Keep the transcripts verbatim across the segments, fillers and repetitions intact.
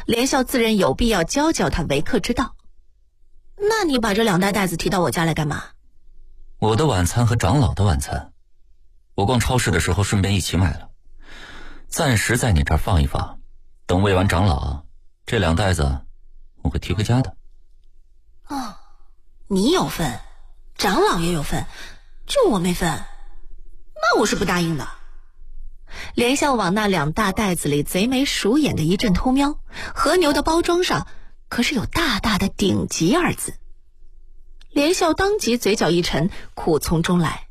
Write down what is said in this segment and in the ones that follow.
连笑自认有必要教教他为客之道。那你把这两袋袋子提到我家来干嘛？ 我的晚餐和长老的晚餐，我逛超市的时候顺便一起买了，暂时在你这儿放一放，等喂完长老，这两袋子我会提回家的。 哦，你有份，长老也有份，就我没份，那我是不答应的。连笑往那两大袋子里贼眉鼠眼的一阵偷瞄，和牛的包装上可是有大大的顶级二字。连笑当即嘴角一沉，苦从中来。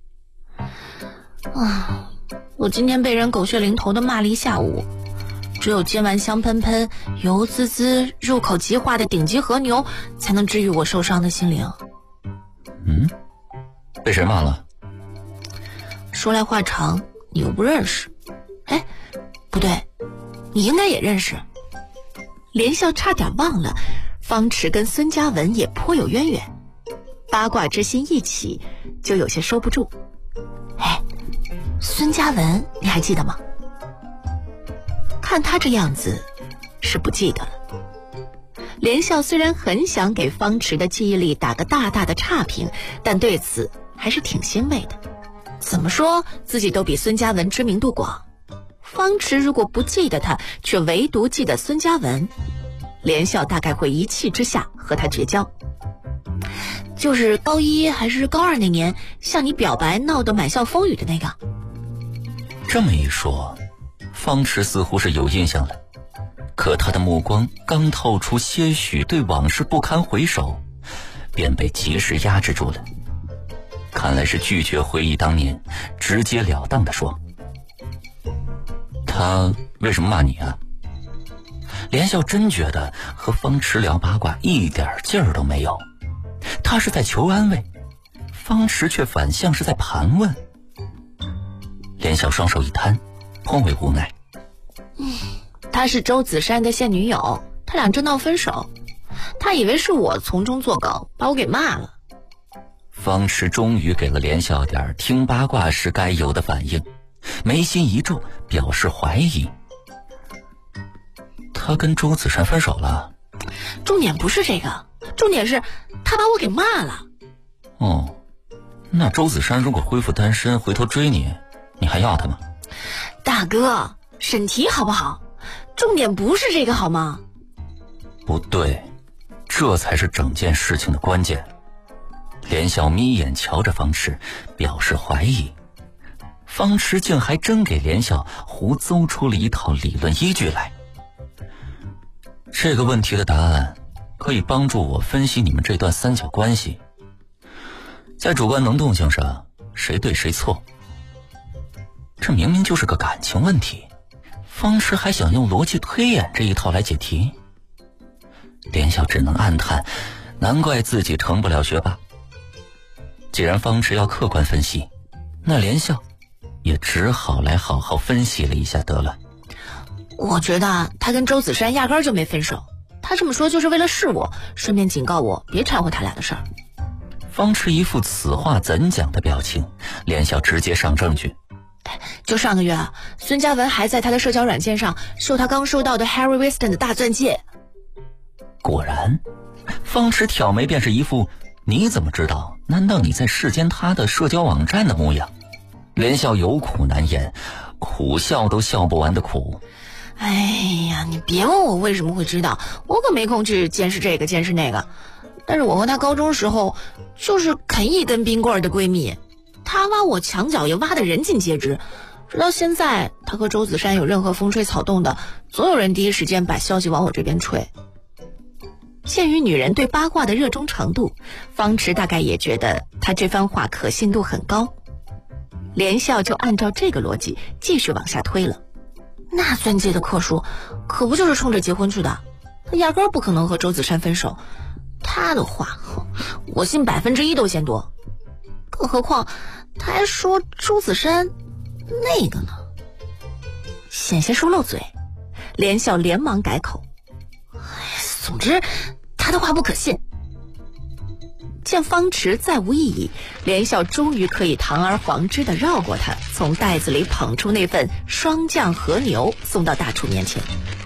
啊，我今天被人狗血淋头的骂了一下午，只有煎完香喷喷、油滋滋、入口即化的顶级和牛，才能治愈我受伤的心灵。 嗯，被谁骂了？ 说来话长，你又不认识。哎，不对，你应该也认识。连笑差点忘了，方池跟孙嘉文也颇有渊源，八卦之心一起，就有些收不住。哎，孙嘉文你还记得吗？看他这样子是不记得了。连笑虽然很想给方池的记忆力打个大大的差评，但对此还是挺欣慰的。怎么说自己都比孙嘉文知名度广，方池如果不记得他，却唯独记得孙嘉文，连笑大概会一气之下和他绝交。就是高一还是高二那年向你表白闹得满校风雨的那个。 这么一说，方池似乎是有印象了，可他的目光刚透出些许对往事不堪回首，便被及时压制住了。看来是拒绝回忆当年，直截了当地说：他为什么骂你啊？连笑真觉得和方池聊八卦一点劲儿都没有，他是在求安慰，方池却反向是在盘问。连笑双手一摊，颇为无奈。 嗯，她是周子珊的现女友，他俩正闹分手，他以为是我从中作梗，把我给骂了。 方池终于给了连笑点听八卦时该有的反应，眉心一皱，表示怀疑。他跟周子珊分手了？ 重点不是这个，重点是他把我给骂了。 哦，那周子珊如果恢复单身，回头追你，你还要他吗？ 大哥，审题好不好？重点不是这个好吗？ 不对，这才是整件事情的关键。连笑眯眼瞧着方池，表示怀疑。方池竟还真给连笑胡诌出了一套理论依据来。这个问题的答案可以帮助我分析你们这段三角关系，在主观能动性上谁对谁错。这明明就是个感情问题，方池还想用逻辑推演这一套来解题。连笑只能暗叹，难怪自己成不了学霸。既然方池要客观分析，那连笑也只好来好好分析了一下得了。 我觉得他跟周子珊压根儿就没分手，他这么说就是为了试我，顺便警告我别掺和他俩的事儿。 方池一副此话怎讲的表情，连笑直接上证据。 就上个月啊，孙嘉文还在他的社交软件上秀他刚收到的 Harry Winston 的大钻戒。 果然，方池挑眉便是一副你怎么知道？难道你在世间他的社交网站的模样？连笑有苦难言，苦笑都笑不完的苦。 哎呀，你别问我为什么会知道，我可没空去监视这个监视那个。但是我和他高中时候就是啃一根冰棍的闺蜜，他挖我墙角也挖得人尽皆知。直到现在，他和周子珊有任何风吹草动的，总有人第一时间把消息往我这边吹。鉴于女人对八卦的热衷程度，方池大概也觉得他这番话可信度很高。连笑就按照这个逻辑继续往下推了。那钻戒的克数可不就是冲着结婚去的，他压根儿不可能和周子珊分手。他的话我信百分之一都嫌多，更何况他还说周子珊那个呢。险些说漏嘴，连笑连忙改口。总之他的话不可信。见方池再无异议，连笑终于可以堂而皇之地绕过他，从袋子里捧出那份双酱和牛送到大厨面前。